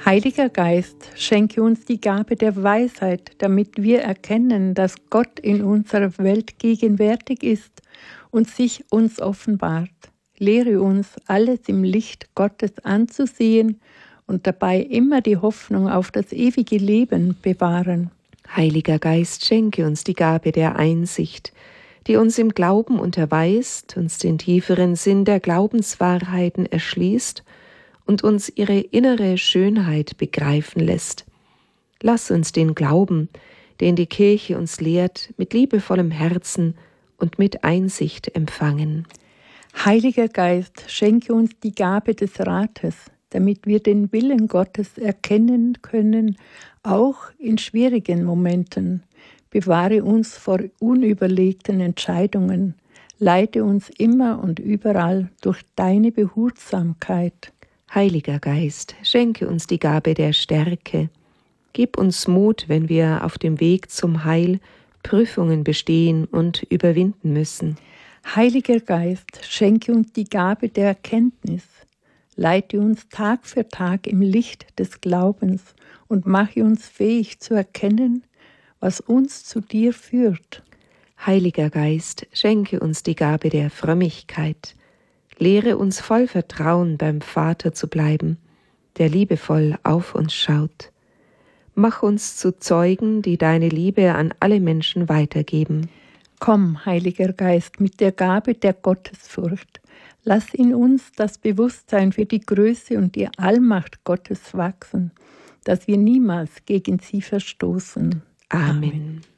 Heiliger Geist, schenke uns die Gabe der Weisheit, damit wir erkennen, dass Gott in unserer Welt gegenwärtig ist und sich uns offenbart. Lehre uns, alles im Licht Gottes anzusehen und dabei immer die Hoffnung auf das ewige Leben bewahren. Heiliger Geist, schenke uns die Gabe der Einsicht, die uns im Glauben unterweist, uns den tieferen Sinn der Glaubenswahrheiten erschließt und uns ihre innere Schönheit begreifen lässt. Lass uns den Glauben, den die Kirche uns lehrt, mit liebevollem Herzen und mit Einsicht empfangen. Heiliger Geist, schenke uns die Gabe des Rates, damit wir den Willen Gottes erkennen können, auch in schwierigen Momenten. Bewahre uns vor unüberlegten Entscheidungen. Leite uns immer und überall durch deine Behutsamkeit. Heiliger Geist, schenke uns die Gabe der Stärke. Gib uns Mut, wenn wir auf dem Weg zum Heil Prüfungen bestehen und überwinden müssen. Heiliger Geist, schenke uns die Gabe der Erkenntnis. Leite uns Tag für Tag im Licht des Glaubens und mache uns fähig zu erkennen, was uns zu dir führt. Heiliger Geist, schenke uns die Gabe der Frömmigkeit. Lehre uns voll Vertrauen beim Vater zu bleiben, der liebevoll auf uns schaut. Mach uns zu Zeugen, die deine Liebe an alle Menschen weitergeben. Komm, Heiliger Geist, mit der Gabe der Gottesfurcht. Lass in uns das Bewusstsein für die Größe und die Allmacht Gottes wachsen, dass wir niemals gegen sie verstoßen. Amen.